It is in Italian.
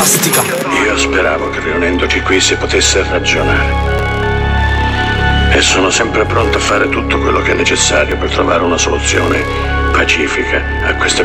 Io speravo che riunendoci qui si potesse ragionare. E sono sempre pronto a fare tutto quello che è necessario per trovare una soluzione pacifica a queste